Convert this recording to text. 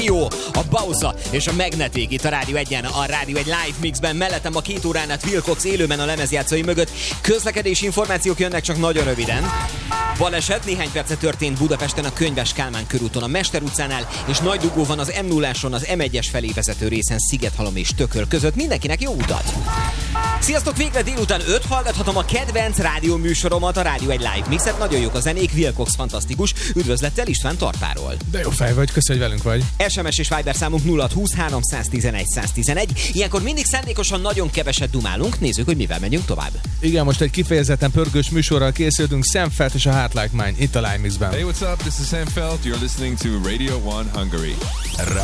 Jó, a Bauza és a Magnetic itt a Rádió 1-en, a Rádió 1 Live Mixben, mellettem a 2 órán át Wilcox élőben a lemezjátszói mögött. Közlekedési információk jönnek csak nagyon röviden. Baleset néhány perce történt Budapesten a Könyves Kálmán körúton, a Mester utcánál, és nagy dugó van az M0-áson, az M1-es felé vezető részen Szigethalom és Tököl között. Mindenkinek jó utat! Sziasztok, végre délután 5 hallgathatom a kedvenc rádió műsoromat, a Rádió 1 Live Mixet. Nagyon jók a zenék, Wilcox fantasztikus. Üdvözlettel István Tarpáról. De jó fej vagy, köszönjük, hogy velünk vagy. SMS és Viber számunk 0620 311 111. Ilyenkor mindig szándékosan nagyon keveset dumálunk. Nézzük, hogy mivel megyünk tovább. Igen, most egy kifejezetten pörgős műsorral készültünk, Sam Feldt és a Heart Like Mine itt a Live Mixben. Hey, what's up? This is Sam Feldt. You're listening to Radio 1 Hungary.